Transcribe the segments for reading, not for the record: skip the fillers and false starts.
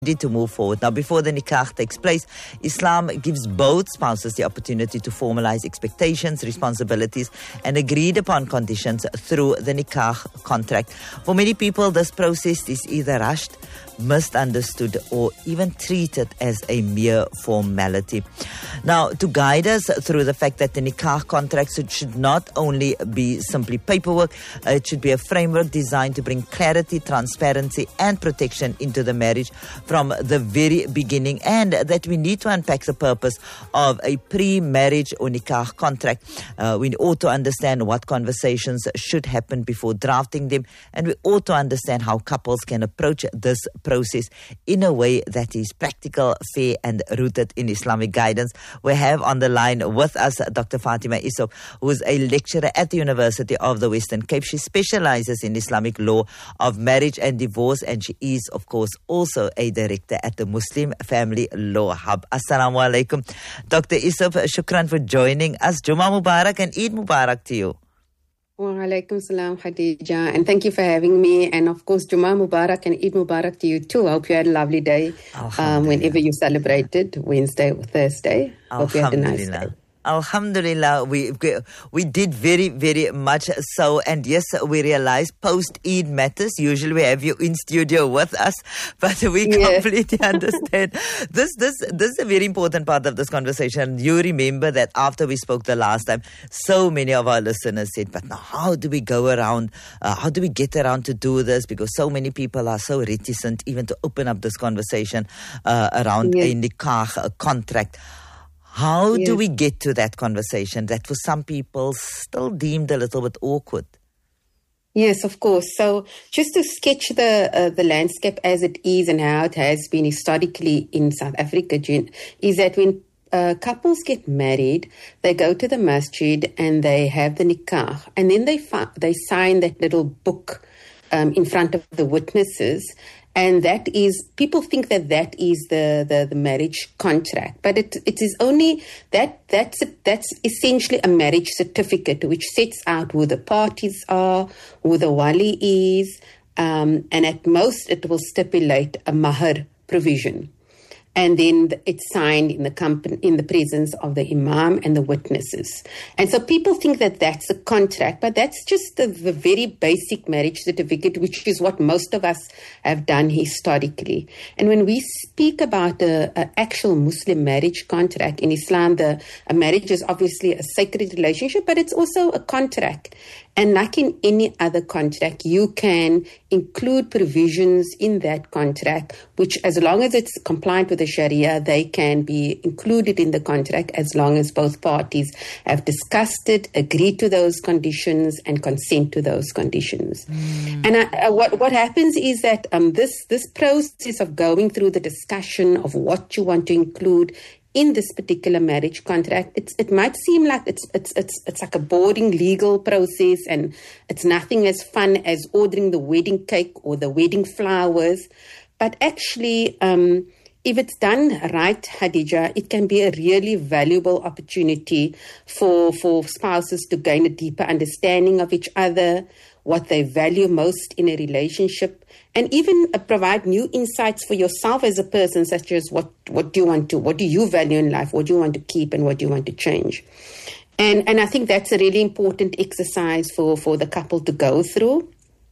to move forward. Now, before the nikah takes place, Islam gives both spouses the opportunity to formalize expectations, responsibilities, and agreed upon conditions through the nikah contract. For many people, this process is either rushed, misunderstood, or even treated as a mere formality. Now, to guide us through the fact that the nikah contract should not only be simply paperwork, it should be a framework designed to bring clarity, transparency, and protection into the marriage from the very beginning, and that we need to unpack the purpose of a pre-marriage or nikah contract. We ought to understand what conversations should happen before drafting them, and we ought to understand how couples can approach this process in a way that is practical, fair, and rooted in Islamic guidance. We have on the line with us Dr. Fatima Issop, who is a lecturer at the University of the Western Cape. She specializes in Islamic law of marriage and divorce, and she is, of course, also a director at the Muslim Family Law Hub. Assalamu alaikum. Dr. Issop, shukran for joining us. Jummah Mubarak and Eid Mubarak to you. Wa alaikum salam, Khadija, and thank you for having me. And of course, Jummah Mubarak and Eid Mubarak to you too. I hope you had a lovely day whenever you celebrated, Wednesday or Thursday. Hope you had a nice day. Alhamdulillah, we did very, very much so. And yes, we realize post-Eid matters. Usually we have you in studio with us, but we completely understand. This is a very important part of this conversation. You remember that after we spoke the last time, so many of our listeners said, but now how do we go around, how do we get around to do this? Because so many people are so reticent even to open up this conversation around a nikah contract. How do we get to that conversation that for some people still deemed a little bit awkward? Yes, of course. So just to sketch the landscape as it is and how it has been historically in South Africa, is that when couples get married, they go to the masjid and they have the nikah, and then they sign that little book in front of the witnesses. And that is, people think that is the marriage contract, but it is only that's essentially a marriage certificate which sets out who the parties are, who the wali is, and at most it will stipulate a mahar provision. And then it's signed in the presence of the imam and the witnesses. And so people think that that's a contract, but that's just the very basic marriage certificate, which is what most of us have done historically. And when we speak about an actual Muslim marriage contract in Islam, a marriage is obviously a sacred relationship, but it's also a contract. And like in any other contract, you can include provisions in that contract, which as long as it's compliant with the Sharia, they can be included in the contract as long as both parties have discussed it, agreed to those conditions, and consent to those conditions. And what happens is that this process of going through the discussion of what you want to include in this particular marriage contract, it might seem like it's like a boring legal process, and it's nothing as fun as ordering the wedding cake or the wedding flowers. But actually, if it's done right, Khadija, it can be a really valuable opportunity for spouses to gain a deeper understanding of each other, what they value most in a relationship, and even provide new insights for yourself as a person, such as what do you value in life, what do you want to keep, and what do you want to change. And I think that's a really important exercise for the couple to go through.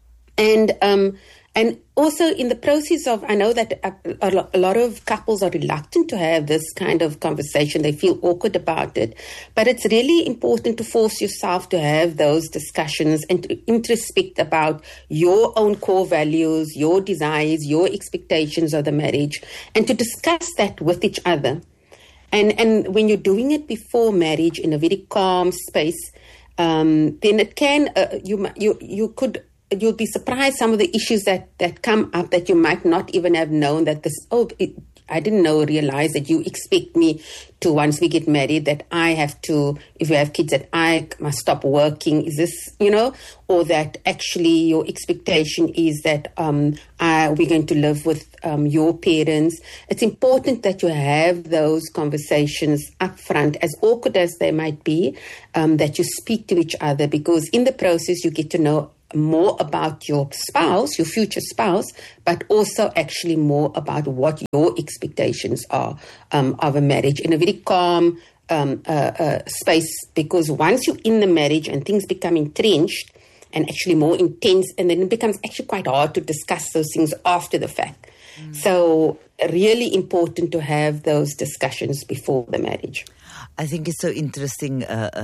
And also in the process of, I know that a lot of couples are reluctant to have this kind of conversation. They feel awkward about it. But it's really important to force yourself to have those discussions and to introspect about your own core values, your desires, your expectations of the marriage, and to discuss that with each other. And when you're doing it before marriage in a very calm space, then it can, you'll be surprised some of the issues that come up that you might not even have known that I didn't realize that you expect me to, once we get married, that I have to, if you have kids, that I must stop working. Is this, or that actually your expectation is that we're going to live with your parents. It's important that you have those conversations up front, as awkward as they might be, that you speak to each other, because in the process you get to know more about your spouse, your future spouse, but also actually more about what your expectations are of a marriage in a very calm space. Because once you're in the marriage and things become entrenched and actually more intense, and then it becomes actually quite hard to discuss those things after the fact. So really important to have those discussions before the marriage. I think it's so interesting,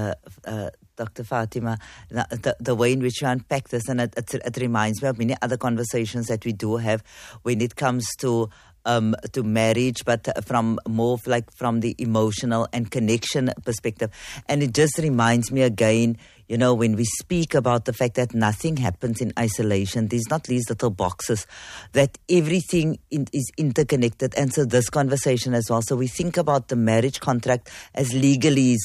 Dr. Fatima, the way in which you unpack this, and it reminds me of many other conversations that we do have when it comes to marriage, but from more from the emotional and connection perspective. And it just reminds me again, when we speak about the fact that nothing happens in isolation, there's not these little boxes, that everything is interconnected. And so this conversation as well. So we think about the marriage contract as legalese,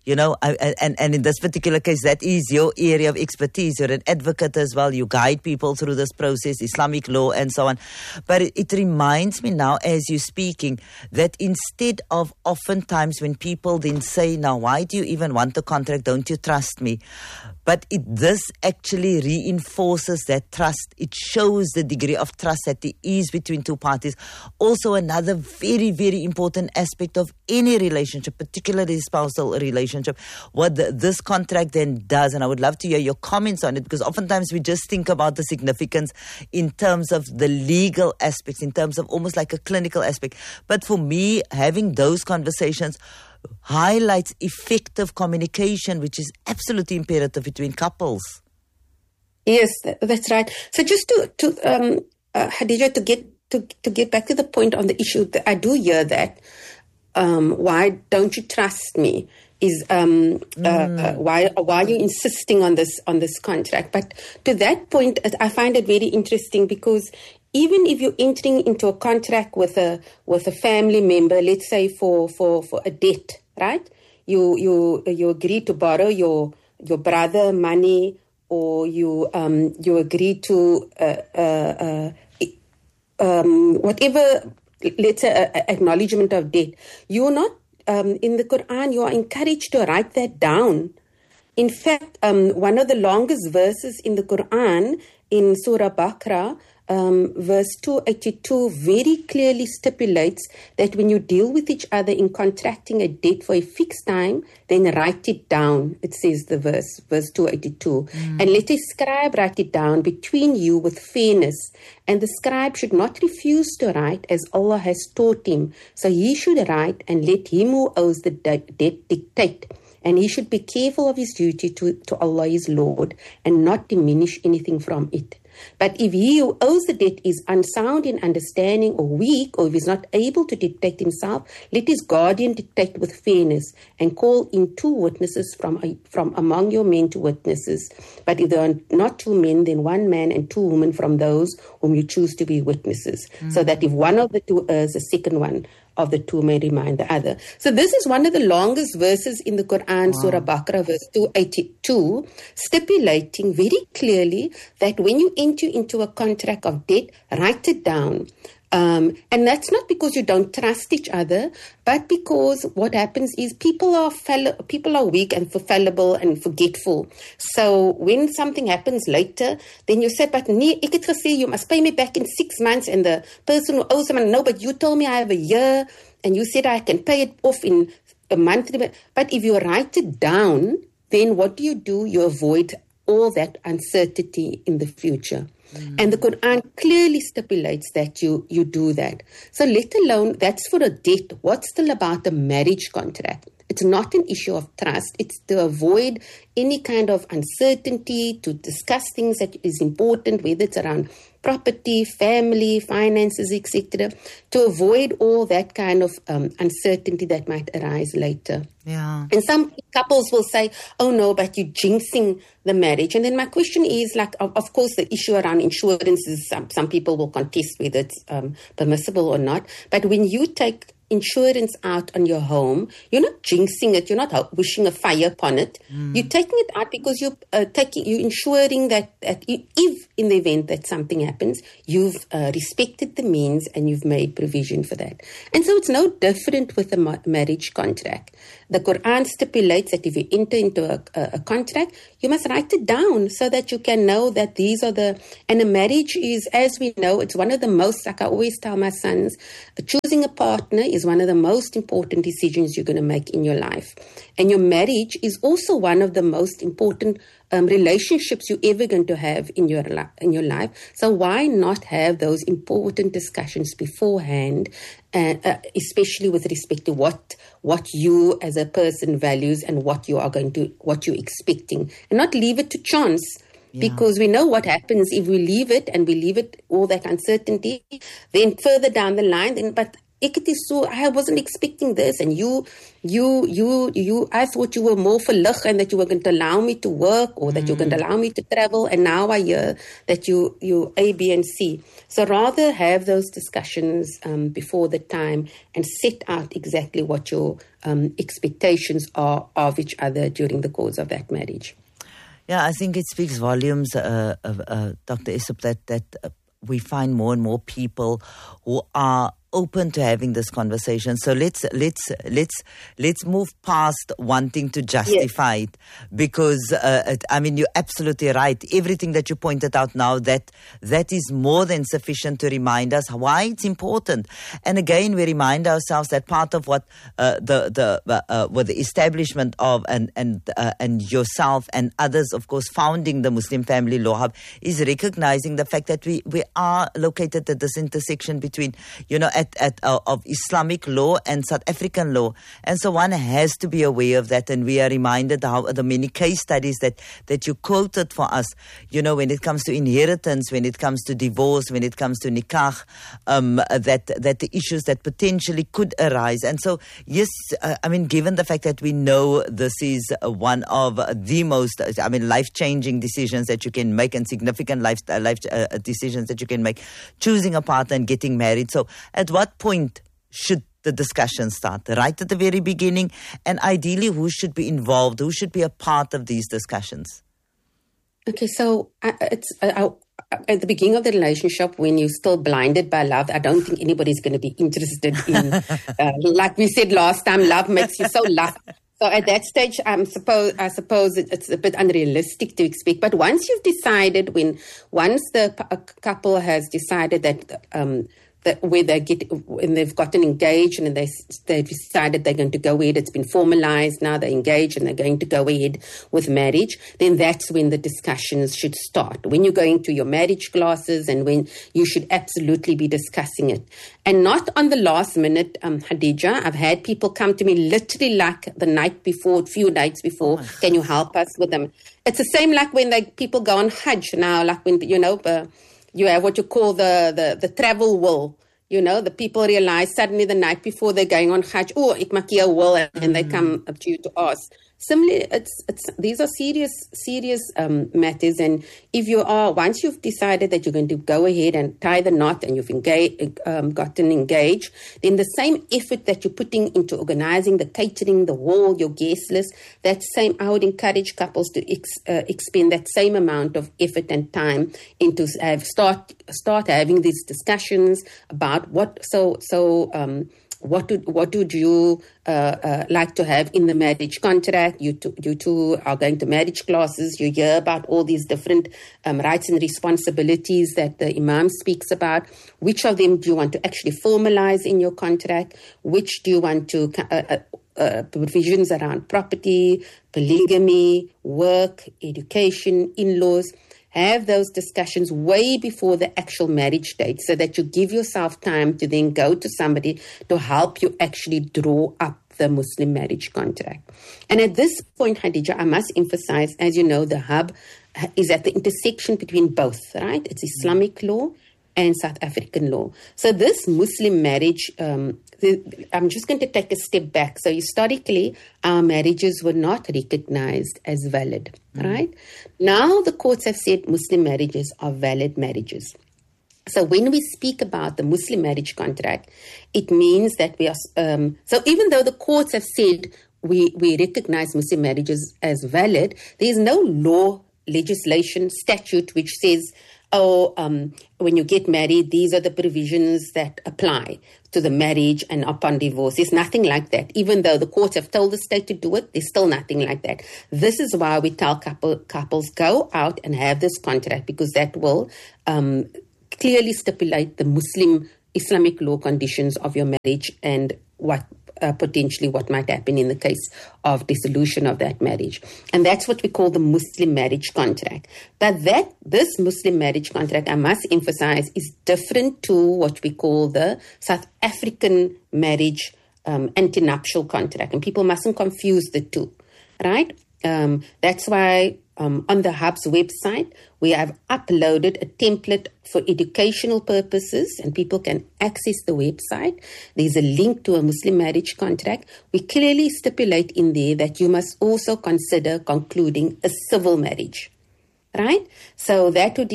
and in this particular case, that is your area of expertise. You're an advocate as well. You guide people through this process, Islamic law and so on. But it reminds me now as you're speaking that instead of oftentimes when people then say, now, why do you even want the contract? Don't you trust me? But this actually reinforces that trust. It shows the degree of trust that there is between two parties. Also, another very, very important aspect of any relationship, particularly spousal relationship, what this contract then does, and I would love to hear your comments on it, because oftentimes we just think about the significance in terms of the legal aspects, in terms of almost like a clinical aspect. But for me, having those conversations highlights effective communication, which is absolutely imperative between couples. Yes, that's right. So just to Khadija, to get back to the point on the issue, that I do hear that why don't you trust me is why are you insisting on this contract? But to that point, I find it very interesting, because even if you're entering into a contract with a family member, let's say for a debt, right? You agree to borrow your brother money, or you agree to whatever, let's say acknowledgement of debt. You're not in the Quran. You are encouraged to write that down. In fact, one of the longest verses in the Quran, in Surah Baqarah, verse 282, very clearly stipulates that when you deal with each other in contracting a debt for a fixed time, then write it down. It says the verse 282. And let a scribe write it down between you with fairness. And the scribe should not refuse to write as Allah has taught him. So he should write, and let him who owes the debt dictate. And he should be careful of his duty to Allah his Lord, and not diminish anything from it. But if he who owes the debt is unsound in understanding, or weak, or if he is not able to dictate himself, let his guardian dictate with fairness, and call in 2 witnesses from among your men to witnesses. But if there are not 2 men, then 1 man and 2 women from those whom you choose to be witnesses. So that if one of the 2 errs, the second one of the 2 may remind the other. So this is one of the longest verses in the Quran, Surah Baqarah, verse 282, stipulating very clearly that when you enter into a contract of debt, write it down. And that's not because you don't trust each other, but because what happens is people are weak and fallible and forgetful. So when something happens later, then you say, but nee, ek het gesê, you must pay me back in 6 months, and the person who owes them, no, but you told me I have a year, and you said I can pay it off in a month. But if you write it down, then what do? You avoid all that uncertainty in the future. And the Quran clearly stipulates that you do that. So let alone, that's for a debt. What's still about a marriage contract? It's not an issue of trust. It's to avoid any kind of uncertainty, to discuss things that is important, whether it's around property, family, finances, etc., to avoid all that kind of uncertainty that might arise later. Yeah. And some couples will say, oh no, but you're jinxing the marriage. And then my question is, like, of course, the issue around insurance is some people will contest whether it's permissible or not. But when you take insurance out on your home, you're not jinxing it. You're not wishing a fire upon it. You're taking it out because you're ensuring that if in the event that something happens, you've respected the means and you've made provision for that. And so it's no different with a marriage contract. The Quran stipulates that if you enter into a contract, you must write it down so that you can know that these are and a marriage is, as we know, it's one of the most, like I always tell my sons, choosing a partner is one of the most important decisions you're going to make in your life. And your marriage is also one of the most important relationships you're ever going to have in your life. So why not have those important discussions beforehand, especially with respect to what you as a person values and what you're expecting, and not leave it to chance. Yeah. Because we know what happens if we leave it all that uncertainty, then further down the line, I wasn't expecting this, and I thought you were more verlig and that you were going to allow me to work or that you were going to allow me to travel, and now I hear that you A, B, and C. So rather have those discussions before the time and set out exactly what your expectations are of each other during the course of that marriage. Yeah, I think it speaks volumes, Dr. Essop, that we find more and more people who are open to having this conversation. So let's move past wanting to justify it, because you're absolutely right. Everything that you pointed out now, that is more than sufficient to remind us why it's important. And again, we remind ourselves that part of what the establishment of and yourself and others, of course, founding the Muslim Family Law Hub, is recognizing the fact that we are located at this intersection between, of Islamic law and South African law. And so one has to be aware of that. And we are reminded how the many case studies that you quoted for us, when it comes to inheritance, when it comes to divorce, when it comes to nikah, that the issues that potentially could arise. And so, yes, given the fact that we know this is one of the most, life-changing decisions that you can make, and significant life decisions that you can make, choosing a partner and getting married. So at what point should the discussion start? Right at the very beginning? And ideally, who should be involved? Who should be a part of these discussions? Okay, so it's at the beginning of the relationship, when you're still blinded by love, I don't think anybody's going to be interested in, like we said last time, love makes you so love. So at that stage, I suppose it's a bit unrealistic to expect. But once you've decided, once the couple has decided that when they've gotten engaged and they've decided they're going to go ahead, it's been formalized, now they're engaged and they're going to go ahead with marriage, then that's when the discussions should start. When you're going to your marriage classes, and when you should absolutely be discussing it. And not on the last minute, Khadija. I've had people come to me literally like the night before, a few nights before, can you help us with them? It's the same like when people go on Hajj now, like when, you have what you call the travel will. The people realize suddenly the night before they're going on Hajj, ek maak hier 'n will, and they come up to you to ask. Similarly, these are serious matters, and if once you've decided that you're going to go ahead and tie the knot and you've gotten engaged, then the same effort that you're putting into organizing the catering, the wall, your guest list, I would encourage couples to expend that same amount of effort and time into start having these discussions about what would you like to have in the marriage contract? You two are going to marriage classes. You hear about all these different rights and responsibilities that the Imam speaks about. Which of them do you want to actually formalize in your contract? Which do you want to provisions around property, polygamy, work, education, in-laws? Have those discussions way before the actual marriage date, so that you give yourself time to then go to somebody to help you actually draw up the Muslim marriage contract. And at this point, Khadija, I must emphasize, as you know, the hub is at the intersection between both, right? It's Islamic law and South African law. So this Muslim marriage, I'm just going to take a step back. So historically, our marriages were not recognized as valid, right? Now the courts have said Muslim marriages are valid marriages. So when we speak about the Muslim marriage contract, it means that we are, so even though the courts have said we recognize Muslim marriages as valid, there is no law, legislation, statute which says when you get married, these are the provisions that apply to the marriage and upon divorce. There's nothing like that. Even though the courts have told the state to do it, there's still nothing like that. This is why we tell couples go out and have this contract, because that will clearly stipulate the Islamic law conditions of your marriage and what potentially what might happen in the case of dissolution of that marriage. And that's what we call the Muslim marriage contract. But this Muslim marriage contract, I must emphasize, is different to what we call the South African marriage antenuptial contract. And people mustn't confuse the two, right? That's why on the Hub's website, we have uploaded a template for educational purposes, and people can access the website. There's a link to a Muslim marriage contract. We clearly stipulate in there that you must also consider concluding a civil marriage, right? So that would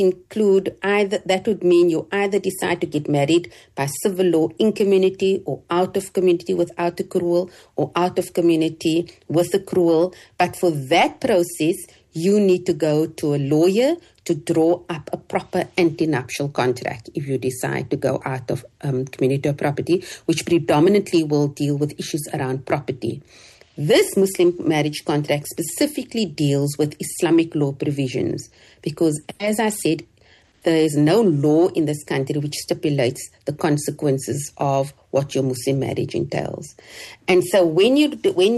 mean you either decide to get married by civil law in community, or out of community without accrual, or out of community with accrual. But for that process, you need to go to a lawyer to draw up a proper antenuptial contract if you decide to go out of community or property, which predominantly will deal with issues around property. This Muslim marriage contract specifically deals with Islamic law provisions because, as I said, there is no law in this country which stipulates the consequences of what your Muslim marriage entails. And so when you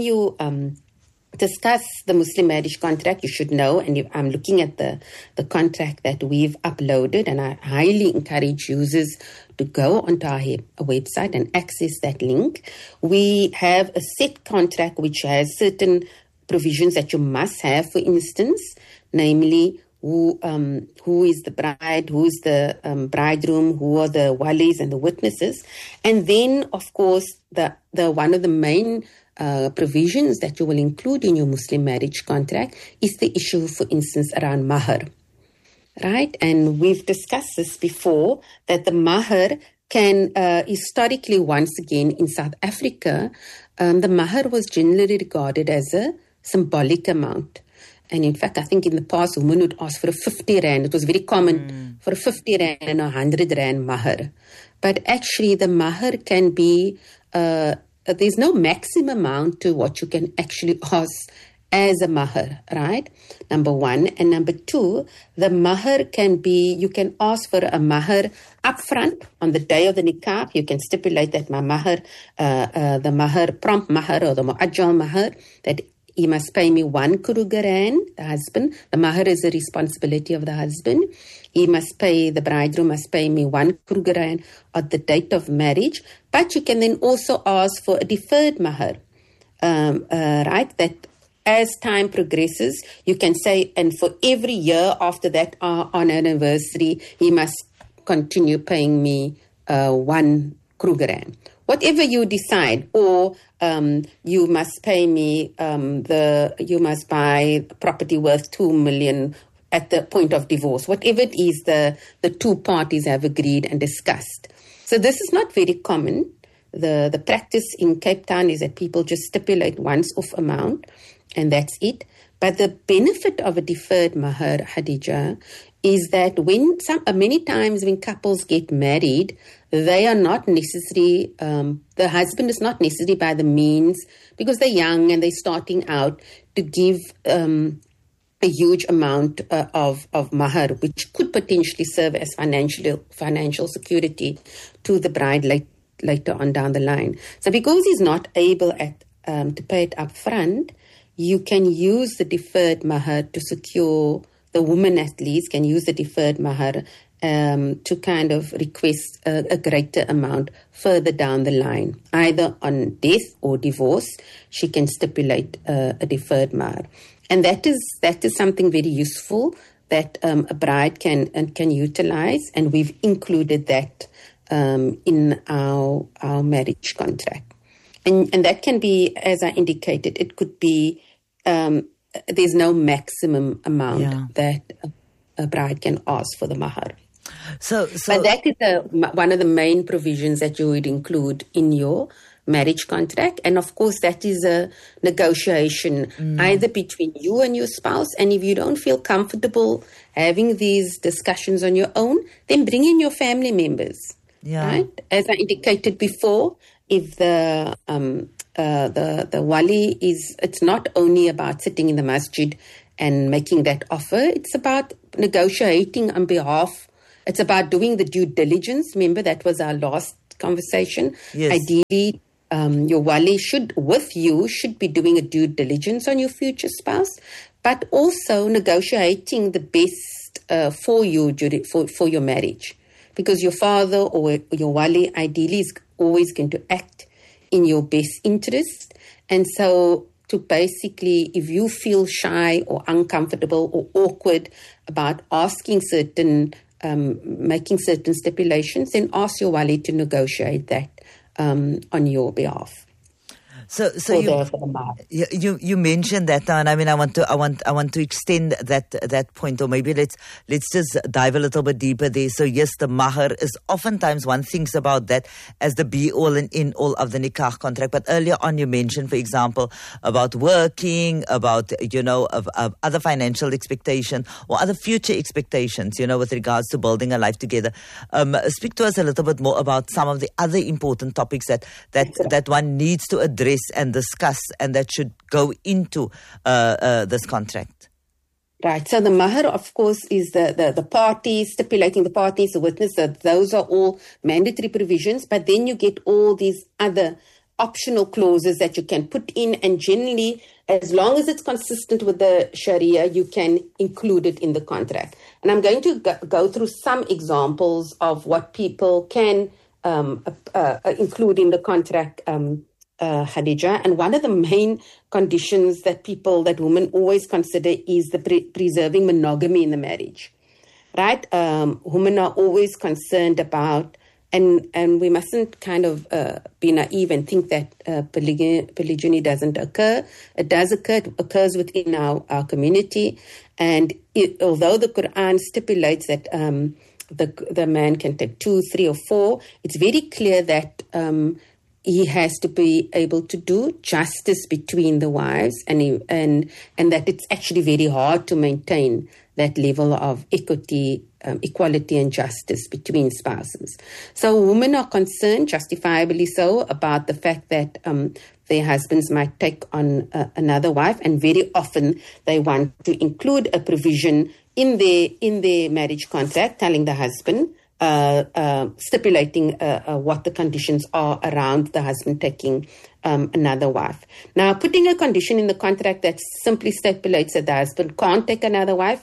discuss the Muslim marriage contract, you should know, and I'm looking at the contract that we've uploaded, and I highly encourage users to go onto our website and access that link. We have a set contract which has certain provisions that you must have, for instance, namely who is the bride, who is the bridegroom, who are the walis and the witnesses. And then, of course, the one of the main provisions that you will include in your Muslim marriage contract is the issue, for instance, around mahar, right? And we've discussed this before, that the mahar can, historically, once again, in South Africa, the mahar was generally regarded as a symbolic amount. And in fact, I think in the past, women would ask for a 50 rand. It was very common for a 50 rand and a 100 rand mahar. But actually, the mahar can be there's no maximum amount to what you can actually ask as a mahar, right? Number one. And number two, the mahar can be, you can ask for a mahar upfront on the day of the nikah. You can stipulate that my mahar, the mahar, prompt mahar or the mu'ajjal mahar, that he must pay me 1 kruger rand, the husband. The mahar is the responsibility of the husband. The bridegroom must pay me 1 kruger rand at the date of marriage. But you can then also ask for a deferred mahar, right? That as time progresses, you can say, and for every year after that, on anniversary, he must continue paying me 1 kruger rand. Whatever you decide, or you must pay me, you must buy property worth 2 million at the point of divorce. Whatever it is, the two parties have agreed and discussed. So this is not very common. The practice in Cape Town is that people just stipulate once-off amount, and that's it. But the benefit of a deferred mahar, Khadija, is that many times when couples get married, they are not necessarily, the husband is not necessarily by the means, because they're young and they're starting out, to give a huge amount of mahar, which could potentially serve as financial security to the bride later on down the line. So because he's not able to pay it up front, you can use the deferred mahar to secure, the woman at least can use the deferred mahar to kind of request a greater amount further down the line. Either on death or divorce, she can stipulate a deferred mahar. And that is something very useful that a bride can utilize, and we've included that in our marriage contract. And that can be, as I indicated, it could be, there's no maximum amount that a bride can ask for the mahar. So but that is one of the main provisions that you would include in your marriage contract. And of course, that is a negotiation either between you and your spouse. And if you don't feel comfortable having these discussions on your own, then bring in your family members. Yeah. Right? As I indicated before, if the wali it's not only about sitting in the masjid and making that offer, it's about negotiating on behalf. It's about doing the due diligence. Remember, that was our last conversation. Yes. Ideally, your wali should be doing a due diligence on your future spouse, but also negotiating the best for you for your marriage. Because your father or your wali ideally is always going to act in your best interest. And so to basically, if you feel shy or uncomfortable or awkward about asking making certain stipulations, then ask your wali to negotiate that on your behalf. So you mentioned that now, and I mean I want to extend that point, or maybe let's just dive a little bit deeper there. So yes, the mahar is oftentimes one thinks about that as the be all and end all of the nikah contract. But earlier on you mentioned, for example, about working, about of other financial expectation or other future expectations, with regards to building a life together. Speak to us a little bit more about some of the other important topics that one needs to address and discuss, and that should go into this contract. Right. So the mahar, of course, is the parties, stipulating the parties, the witness. Those are all mandatory provisions. But then you get all these other optional clauses that you can put in, and generally, as long as it's consistent with the Sharia, you can include it in the contract. And I'm going to go through some examples of what people can include in the contract, Khadija. And one of the main conditions that women always consider is the preserving monogamy in the marriage, right? Women are always concerned about, and we mustn't kind of be naive and think that polygyny doesn't occur. It does occur. It occurs within our community. And although the Quran stipulates that the man can take 2, 3, or 4, it's very clear that he has to be able to do justice between the wives, and that it's actually very hard to maintain that level of equality and justice between spouses. So women are concerned, justifiably so, about the fact that their husbands might take on another wife, and very often they want to include a provision in their marriage contract telling the husband, stipulating what the conditions are around the husband taking another wife. Now, putting a condition in the contract that simply stipulates that the husband can't take another wife,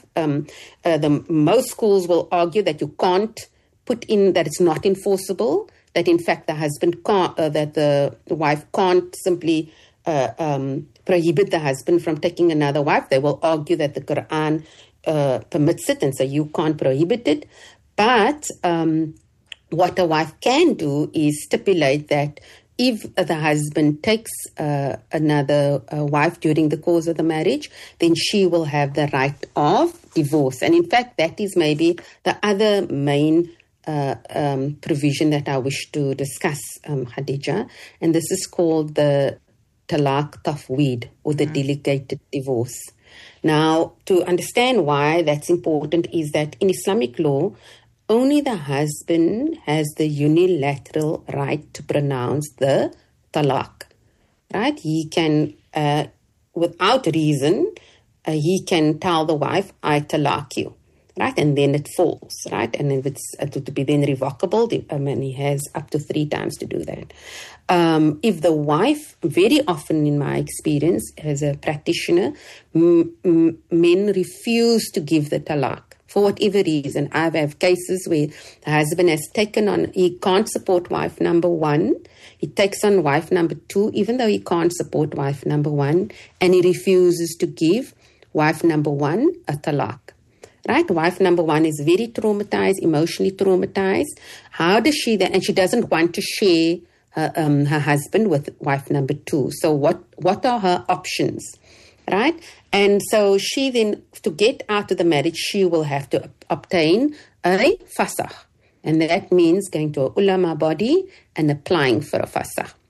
most schools will argue that you can't put in that it's not enforceable, that in fact the husband can't, that the wife can't simply prohibit the husband from taking another wife. They will argue that the Quran permits it, and so you can't prohibit it. But what a wife can do is stipulate that if the husband takes another wife during the course of the marriage, then she will have the right of divorce. And in fact, that is maybe the other main provision that I wish to discuss, Khadija. And this is called the talaq tafweed, or the delegated divorce. Now, to understand why that's important is that in Islamic law, only the husband has the unilateral right to pronounce the talaq, right? He can, without reason, he can tell the wife, I talaq you, right? And then it falls, right? And if it's to be then revocable, and he has up to 3 times to do that. If the wife, very often in my experience as a practitioner, men refuse to give the talaq. For whatever reason, I have cases where the husband has taken on, he can't support wife number 1. He takes on wife number 2, even though he can't support wife number 1, and he refuses to give wife number 1 a talaq. Right? Wife number 1 is very traumatized, emotionally traumatized. How does she then, and she doesn't want to share her husband with wife number 2. So what are her options? Right? And so she then, to get out of the marriage, she will have to obtain a fasakh. And that means going to a ulama body and applying for a fasakh.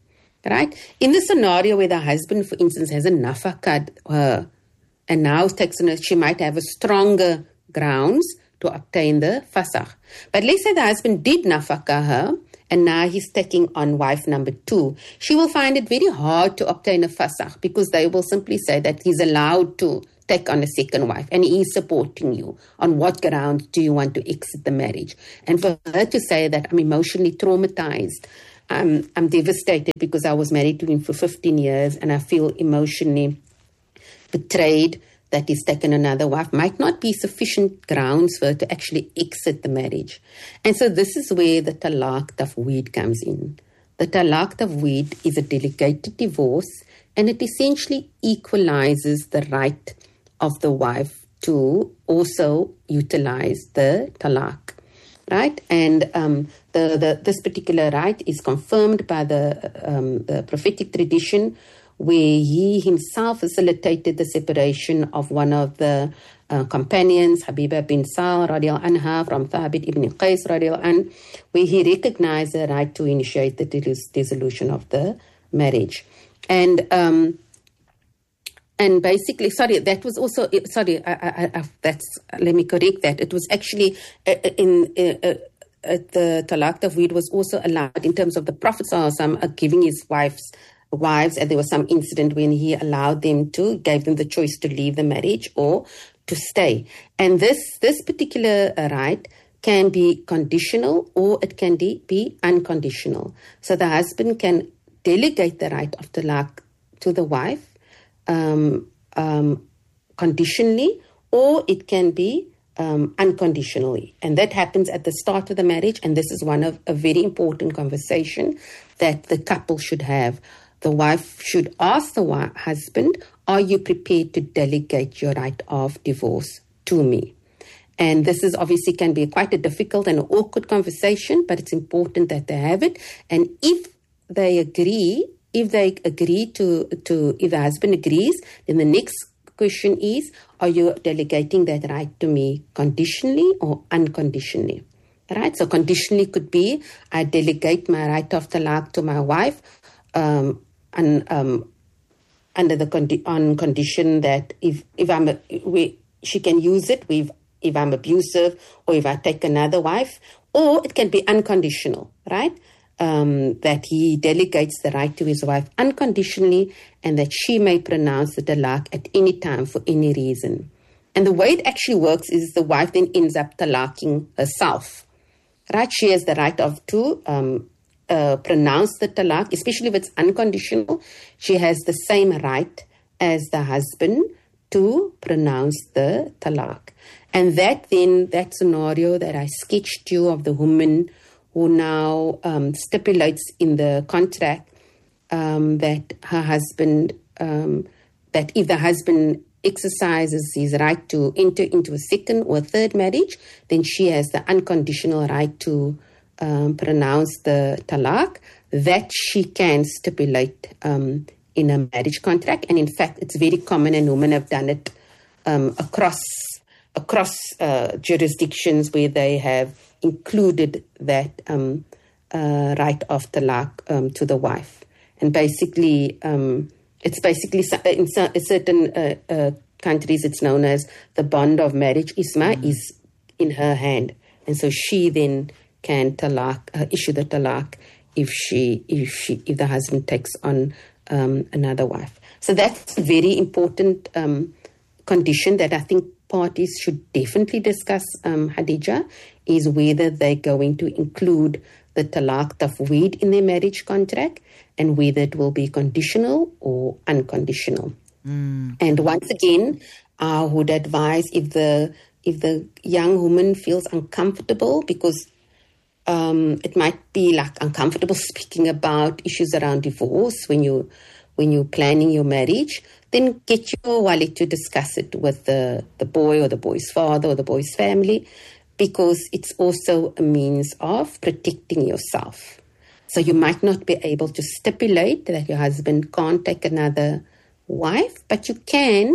right? In the scenario where the husband, for instance, has a nafaka and now takes on she might have a stronger grounds to obtain the fasakh. But let's say the husband did nafaka her, and now he's taking on wife number 2. She will find it very hard to obtain a fasakh because they will simply say that he's allowed to take on a second wife and he is supporting you. On what grounds do you want to exit the marriage? And for her to say that I'm emotionally traumatized, I'm devastated because I was married to him for 15 years and I feel emotionally betrayed that he's taken another wife, might not be sufficient grounds for her to actually exit the marriage. And so this is where the talaq tafweed comes in. The talaq tafweed is a delegated divorce, and it essentially equalizes the right of the wife to also utilize the talaq, right? And this particular right is confirmed by the prophetic tradition, where he himself facilitated the separation of one of the companions, Habiba bin Sa'd radiallahu anha, from Thabit ibn Qais radiallahu anh, where he recognized the right to initiate the dissolution of the marriage. And basically, let me correct that. It was actually the talaq tafweed was also allowed in terms of the Prophet giving his wives, and there was some incident when he allowed them gave them the choice to leave the marriage or to stay. And this particular right can be conditional or it can be unconditional. So the husband can delegate the right of talaq to the wife conditionally, or it can be unconditionally. And that happens at the start of the marriage, and this is one of a very important conversation that the couple should have. The wife should ask the husband, are you prepared to delegate your right of divorce to me? And this is obviously can be quite a difficult and awkward conversation, but it's important that they have it. And if the husband agrees, then the next question is, are you delegating that right to me conditionally or unconditionally? Right? So conditionally could be, I delegate my right of talaq to my wife, under the on condition that if she can use it if I'm abusive or if I take another wife, or it can be unconditional, right? That he delegates the right to his wife unconditionally, and that she may pronounce the talaq at any time for any reason. And the way it actually works is the wife then ends up talaqing herself, right? She has the right to pronounce the talaq, especially if it's unconditional. She has the same right as the husband to pronounce the talaq. And that scenario that I sketched you of the woman who now stipulates in the contract that her husband, that if the husband exercises his right to enter into a second or third marriage, then she has the unconditional right to pronounce the talaq, that she can stipulate in a marriage contract. And in fact, it's very common, and women have done it across jurisdictions where they have included that right of talaq to the wife. And basically, it's basically in certain countries, it's known as the bond of marriage. Isma is in her hand, and so she then can issue the talaq if the husband takes on another wife. So that's a very important condition that I think parties should definitely discuss, Hadija, is whether they're going to include the talaq tafweed in their marriage contract and whether it will be conditional or unconditional. And once again, I would advise if the young woman feels uncomfortable because it might be like uncomfortable speaking about issues around divorce when you're planning your marriage, then get your wali to discuss it with the boy or the boy's father or the boy's family, because it's also a means of protecting yourself. So you might not be able to stipulate that your husband can't take another wife, but you can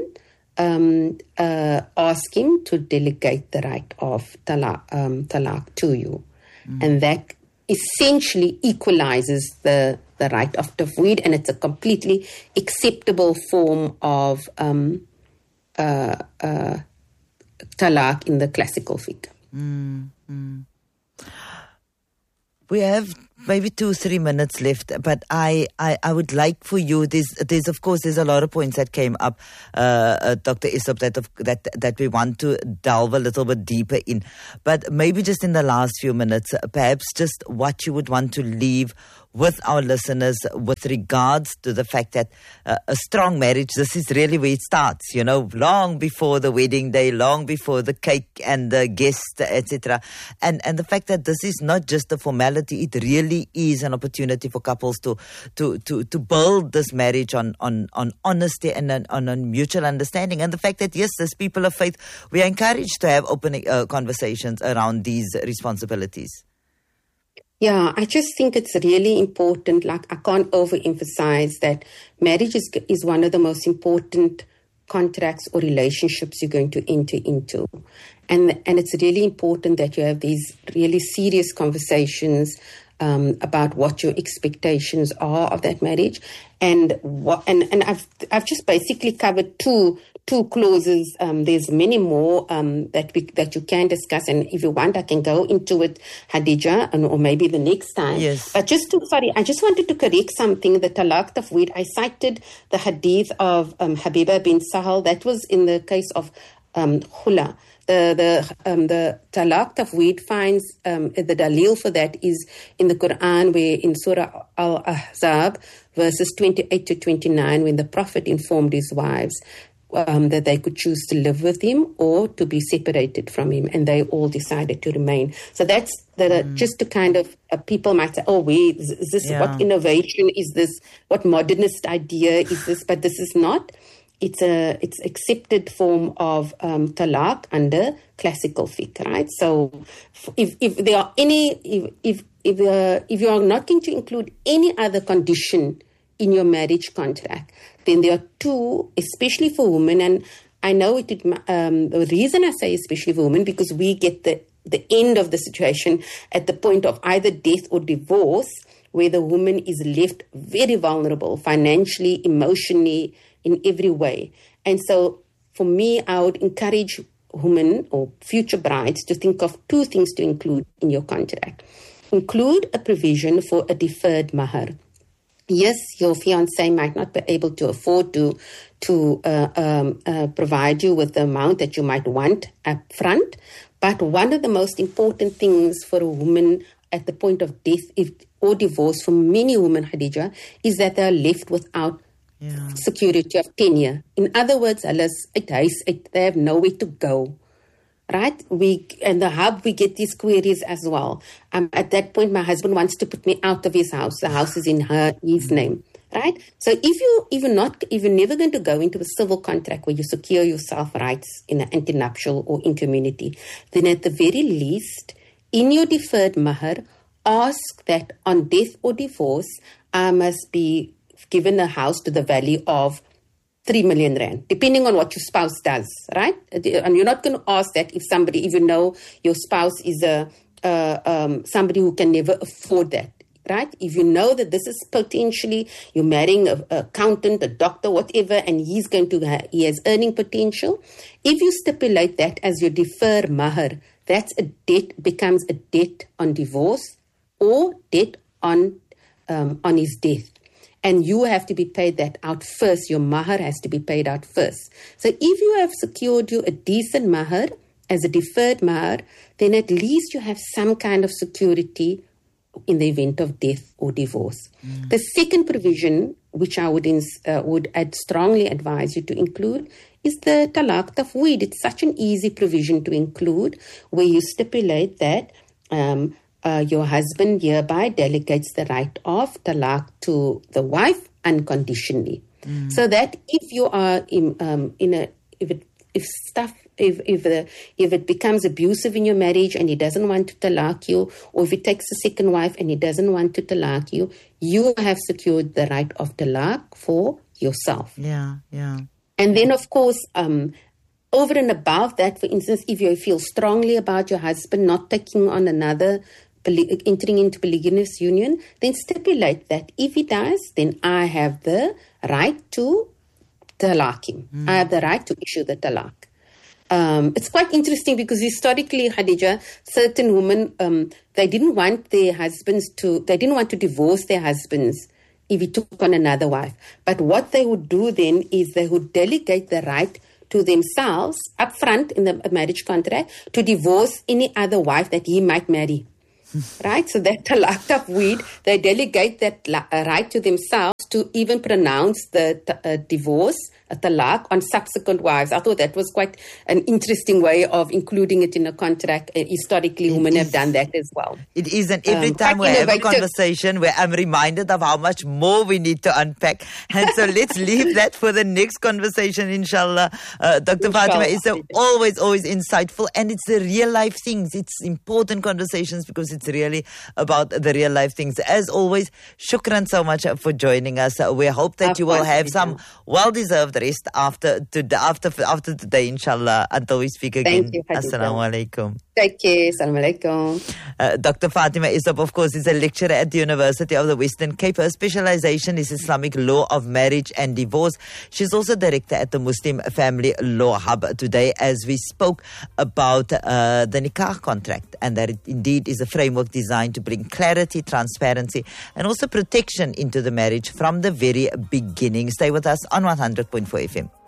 ask him to delegate the right of talaq to you. And that essentially equalizes the the right of tafweed, and it's a completely acceptable form of talaq in the classical fiqh. We have maybe 2-3 minutes left, but I would like for you, there's of course there's a lot of points that came up, Dr. Essop, that we want to delve a little bit deeper in, but maybe just in the last few minutes, perhaps just what you would want to leave with our listeners with regards to the fact that a strong marriage, this is really where it starts, long before the wedding day, long before the cake and the guests, etc. And the fact that this is not just a formality, it really is an opportunity for couples to build this marriage on honesty and on mutual understanding. And the fact that, yes, as people of faith, we are encouraged to have open conversations around these responsibilities. Yeah, I just think it's really important. Like, I can't overemphasize that marriage is one of the most important contracts or relationships you're going to enter into. And it's really important that you have these really serious conversations about what your expectations are of that marriage. And I've just basically covered two clauses. There's many more that you can discuss, and if you want, I can go into it, Hadija, or maybe the next time. Yes. But I just wanted to correct something. The talaq tafweed, I cited the hadith of Habiba bin Sahal. That was in the case of khula. The talaq tafweed finds the dalil for that is in the Quran, where in Surah Al-Ahzab, verses 28 to 29, when the Prophet informed his wives that they could choose to live with him or to be separated from him, and they all decided to remain. So that's just to kind of, people might say, oh, wait, is this, what innovation is this? What modernist idea is this? But this is not. It's accepted form of talaq under classical fiqh, right? So if there are if you are not going to include any other condition in your marriage contract, then there are two, especially for women. And I know the reason I say especially for women, because we get the end of the situation at the point of either death or divorce, where the woman is left very vulnerable financially, emotionally, in every way. And so for me, I would encourage women or future brides to think of two things to include in your contract. Include a provision for a deferred mahar. Yes, your fiancé might not be able to afford to provide you with the amount that you might want up front, but one of the most important things for a woman at the point of death or divorce, for many women, Khadija, is that they are left without security of tenure. In other words, they have nowhere to go. Right? And the hub, we get these queries as well. At that point, my husband wants to put me out of his house. The house is in his name. Right? So if you're never going to go into a civil contract where you secure yourself rights in an antenuptial or in community, then at the very least, in your deferred mahar, ask that on death or divorce, I must be given a house to the value of 3 million rand, depending on what your spouse does, right? And you're not going to ask that if you know your spouse is somebody who can never afford that, right? If you know that this is potentially, you're marrying an accountant, a doctor, whatever, and he has earning potential. If you stipulate that as your defer mahar, that's a debt, becomes a debt on divorce or debt on his death. And you have to be paid that out first. Your mahar has to be paid out first. So if you have secured you a decent mahar as a deferred mahar, then at least you have some kind of security in the event of death or divorce. The second provision, which I would strongly advise you to include, is the talaq tafweed. It's such an easy provision to include, where you stipulate that your husband hereby delegates the right of talaq to the wife unconditionally. So that if you are if it becomes abusive in your marriage and he doesn't want to talaq you, or if he takes a second wife and he doesn't want to talaq you, you have secured the right of talaq for yourself. Yeah. And then, of course, over and above that, for instance, if you feel strongly about your husband not taking on another entering into polygynous union, then stipulate that if he does, then I have the right to talaq him. I have the right to issue the talaq. It's quite interesting because historically, Khadija, certain women, they didn't want to divorce their husbands if he took on another wife. But what they would do then is they would delegate the right to themselves up front in the marriage contract to divorce any other wife that he might marry. Right? So that talaq tafweed, they delegate that right to themselves to even pronounce the divorce, a talaq, on subsequent wives. I thought that was quite an interesting way of including it in a contract. Historically, women have done that as well. It is, and every time we have a conversation where I'm reminded of how much more we need to unpack. And so let's leave that for the next conversation, inshallah. Dr. Fatima is always insightful, and it's the real life things. It's important conversations because it's really about the real life things. As always, shukran so much for joining us. We hope that you will have some well-deserved rest after today, inshallah, until we speak again. Thank you, Assalamu alaikum. Take care. Assalamu alaikum. Dr. Fatima Issop, of course, is a lecturer at the University of the Western Cape. Her specialization is Islamic law of marriage and divorce. She's also director at the Muslim Family Law Hub today, as we spoke about the nikah contract, and that it indeed is a framework designed to bring clarity, transparency, and also protection into the marriage from the very beginning. Stay with us on 100.4 FM.